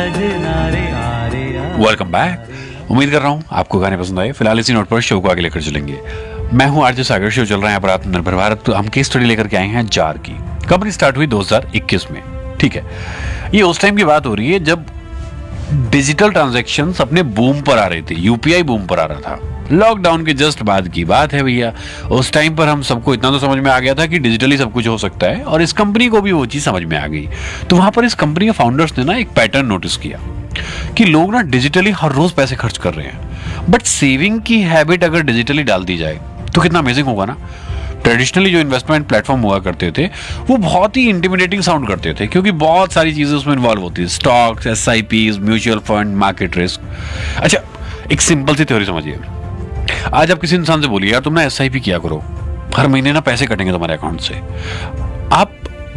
Welcome back. उम्मीद कर रहा हूँ आपको गाने पसंद आए। फिलहाल इसी नोट पर शो को आगे लेकर चलेंगे। मैं हूँ आरजे सागर। शो चल रहा है यहाँ पर आत्मनिर्भर भारत। तो हम केस स्टडी लेकर के आए हैं जार की। कंपनी स्टार्ट हुई 2021 में। ठीक है, ये उस टाइम की बात हो रही है जब डिजिटल ट्रांजैक्शंस अपने बूम पर आ रहे थे। यूपीआई बूम पर आ रहा था। लॉकडाउन के जस्ट बाद की बात है भैया। उस टाइम पर हम सबको इतना तो समझ में आ गया था कि डिजिटली सब कुछ हो सकता है, और इस कंपनी को भी वो चीज समझ में आ गई। तो वहां पर इस कंपनी के फाउंडर्स ने ना एक पैटर्न नोटिस किया कि लोग ना डिजिटली हर रोज पैसे खर्च कर रहे हैं, बट सेविंग की हैबिट अगर डिजिटली डाल दी जाए तो कितना अमेजिंग होगा ना। ट्रेडिशनली जो इन्वेस्टमेंट प्लेटफॉर्म हुआ करते थे वो बहुत ही इंटिमिडेटिंग साउंड करते थे, क्योंकि बहुत सारी चीजें उसमें इन्वॉल्व होती है। Stocks, SIPs, mutual fund, market risk. अच्छा, एक सिंपल सी थ्योरी समझिए। आज आप किसी इंसान से बोलिए यार तुम ना एसआईपी किया करो, हर महीने ना पैसे कटेंगे तुम्हारे अकाउंट से। आप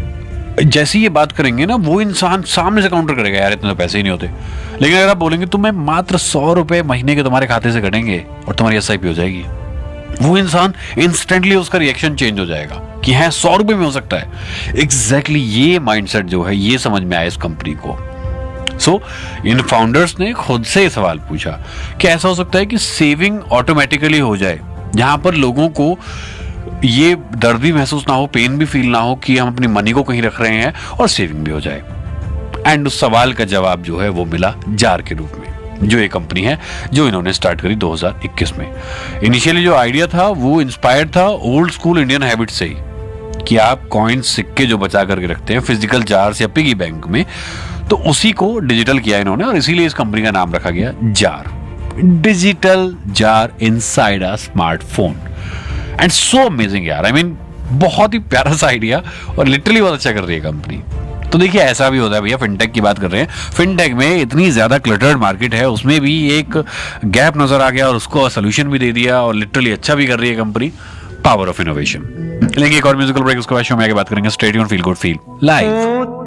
जैसे ये बात करेंगे ना, वो इंसान सामने से काउंटर करेगा यार इतने तो पैसे ही नहीं होते। लेकिन अगर आप बोलेंगे तुम्हें मात्र 100 रुपए महीने के तुम्हारे खाते से कटेंगे और तुम्हारी एसआईपी हो जाएगी, वो इंसान इंस्टेंटली उसका रिएक्शन चेंज हो जाएगा कि है 100 रुपए में हो सकता है। एग्जैक्टली ये माइंडसेट जो है ये समझ में आया इस कंपनी को। सो इन फाउंडर्स ने खुद से सवाल पूछा कि ऐसा हो सकता है कि सेविंग ऑटोमेटिकली हो जाए, जहां पर लोगों को ये दर्द भी महसूस ना हो, पेन भी फील ना हो कि हम अपनी मनी को कहीं रख रहे हैं, और सेविंग भी हो जाए। एंड उस सवाल का जवाब जो है वो मिला जार के रूप में, जो ये कंपनी है जो इन्होंने स्टार्ट करी 2021 में। इनिशियली जो आइडिया था वो इंस्पायर्ड था ओल्ड स्कूल इंडियन हैबिट से ही, कि आप कॉइन्स, सिक्के जो बचा करके रखते हैं फिजिकल जार्स या पिगी बैंक में, तो उसी को डिजिटल किया इन्होंने, और इसीलिए इस कंपनी का नाम रखा गया jar. Digital jar inside a smartphone. And so amazing यार, आई मीन बहुत ही प्यारा सा आइडिया, और लिटरली बहुत अच्छा कर रही है कंपनी। तो देखिए ऐसा भी होता है भैया, फिनटेक की बात कर रहे हैं। फिनटेक में इतनी ज्यादा क्लटर्ड मार्केट है, उसमें भी एक गैप नजर आ गया और उसको सोल्यूशन भी दे दिया, और लिटरली अच्छा भी कर रही है कंपनी। Power of innovation. लेंगे एक और म्यूजिकल ब्रेक, उसके बाद शो में आगे बात करेंगे। Stay tuned, feel good, feel live.